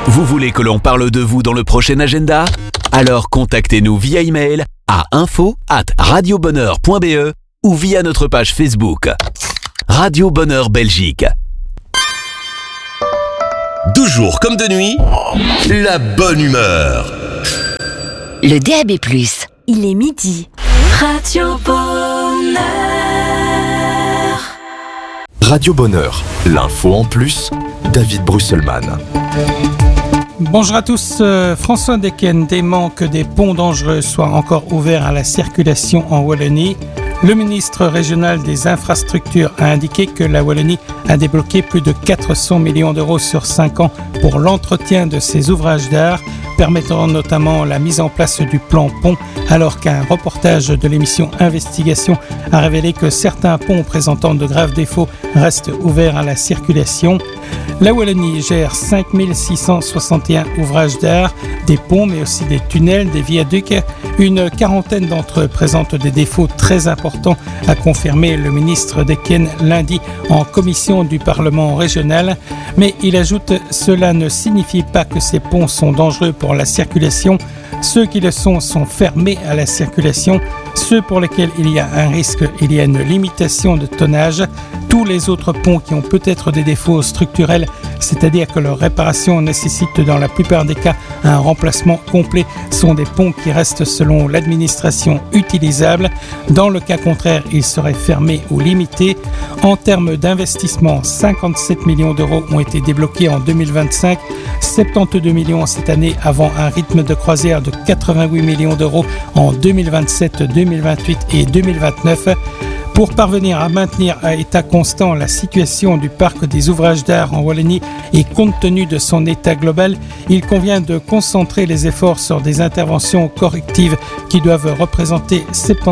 Vous voulez que l'on parle de vous dans le prochain agenda ? Alors contactez-nous via email à info@radiobonheur.be ou via notre page Facebook. Radio Bonheur Belgique. 12 jours comme de nuit, la bonne humeur. Le DAB+. Il est midi. Radio Bonheur. Radio Bonheur, l'info en plus, David Brusselman. Bonjour à tous, François Decken dément que des ponts dangereux soient encore ouverts à la circulation en Wallonie. Le ministre régional des infrastructures a indiqué que la Wallonie a débloqué plus de 400 millions d'euros sur 5 ans pour l'entretien de ses ouvrages d'art, permettant notamment la mise en place du plan pont, alors qu'un reportage de l'émission Investigation a révélé que certains ponts présentant de graves défauts restent ouverts à la circulation. La Wallonie gère 5661 ouvrages d'art, des ponts mais aussi des tunnels, des viaducs. Une quarantaine d'entre eux présentent des défauts très importants, a confirmé le ministre Decken lundi en commission du Parlement régional. Mais il ajoute « Cela ne signifie pas que ces ponts sont dangereux pour la circulation. Ceux qui le sont fermés à la circulation. Ceux pour lesquels il y a un risque, il y a une limitation de tonnage. Tous les autres ponts qui ont peut-être des défauts structurels, c'est-à-dire que leur réparation nécessite dans la plupart des cas un remplacement complet, sont des ponts qui restent selon l'administration utilisables. Dans le cas contraire, ils seraient fermés ou limités. En termes d'investissement, 57 millions d'euros ont été débloqués en 2025, 72 millions cette année avant un rythme de croisière de 88 millions d'euros en 2027, 2028 et 2029. Pour parvenir à maintenir à état constant la situation du parc des ouvrages d'art en Wallonie et compte tenu de son état global, il convient de concentrer les efforts sur des interventions correctives qui doivent représenter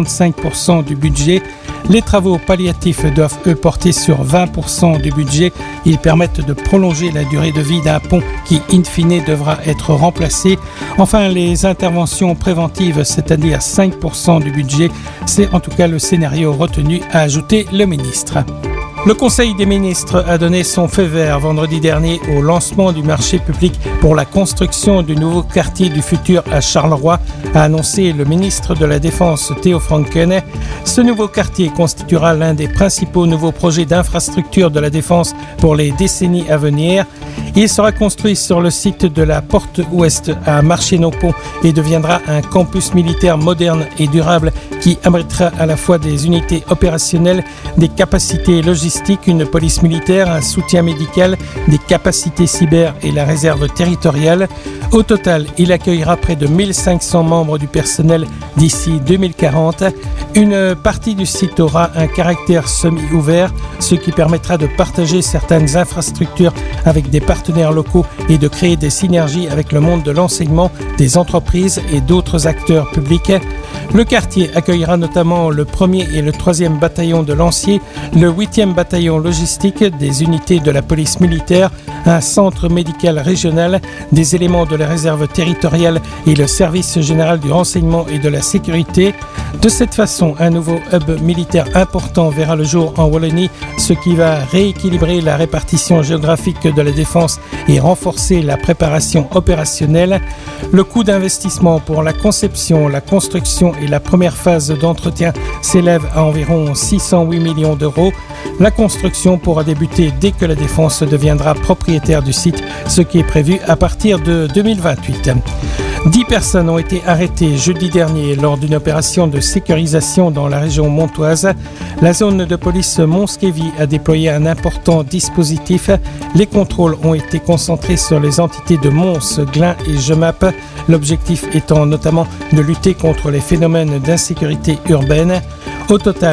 75% du budget. Les travaux palliatifs doivent eux porter sur 20% du budget. Ils permettent de prolonger la durée de vie d'un pont qui, in fine, devra être remplacé. Enfin, les interventions préventives, c'est-à-dire 5% du budget, c'est en tout cas le scénario retenu, a ajouté le ministre. Le Conseil des ministres a donné son feu vert vendredi dernier au lancement du marché public pour la construction du nouveau quartier du futur à Charleroi, a annoncé le ministre de la Défense Theo Franken. Ce nouveau quartier constituera l'un des principaux nouveaux projets d'infrastructure de la défense pour les décennies à venir. Il sera construit sur le site de la Porte Ouest à Marché-Nopont et deviendra un campus militaire moderne et durable qui abritera à la fois des unités opérationnelles, des capacités logistiques, une police militaire, un soutien médical, des capacités cyber et la réserve territoriale. Au total, il accueillera près de 1500 membres du personnel d'ici 2040. Une partie du site aura un caractère semi-ouvert, ce qui permettra de partager certaines infrastructures avec des partenaires locaux et de créer des synergies avec le monde de l'enseignement, des entreprises et d'autres acteurs publics. Le quartier accueillera notamment le 1er et le 3e bataillon de lanciers, le 8e bataillon logistique, des unités de la police militaire, un centre médical régional, des éléments de la réserve territoriale et le service général du renseignement et de la sécurité. De cette façon, un nouveau hub militaire important verra le jour en Wallonie, ce qui va rééquilibrer la répartition géographique de la défense et renforcer la préparation opérationnelle. Le coût d'investissement pour la conception, la construction et la première phase d'entretien s'élève à environ 608 millions d'euros. La construction pourra débuter dès que la Défense deviendra propriétaire du site, ce qui est prévu à partir de 2028. 10 personnes ont été arrêtées jeudi dernier lors d'une opération de sécurisation dans la région montoise. La zone de police Monskévy a déployé un important dispositif. Les contrôles ont été concentrés sur les entités de Mons, Glun et Gemap, l'objectif étant notamment de lutter contre les phénomènes d'insécurité urbaine. Au total,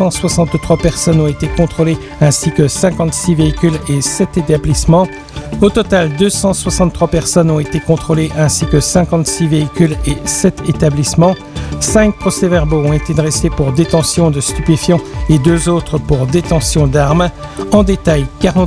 263 personnes ont été contrôlées ainsi que 56 véhicules et 7 établissements. Au total, 263 personnes ont été contrôlées ainsi que 56 véhicules et 7 établissements. 5 procès-verbaux ont été dressés pour détention de stupéfiants et 2 autres pour détention d'armes. En détail,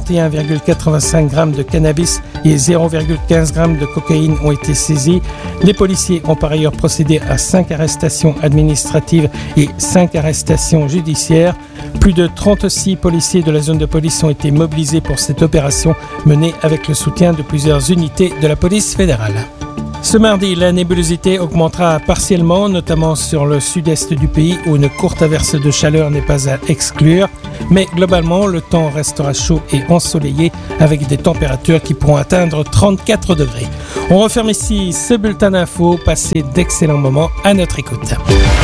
41,85 grammes de cannabis et 0,15 grammes de cocaïne ont été saisis. Les policiers ont par ailleurs procédé à 5 arrestations administratives et 5 arrestations judiciaires. Plus de 36 policiers de la zone de police ont été mobilisés pour cette opération menée avec avec le soutien de plusieurs unités de la police fédérale. Ce mardi, la nébulosité augmentera partiellement, notamment sur le sud-est du pays où une courte averse de chaleur n'est pas à exclure. Mais globalement, le temps restera chaud et ensoleillé avec des températures qui pourront atteindre 34 degrés. On referme ici ce bulletin d'infos. Passez d'excellents moments à notre écoute.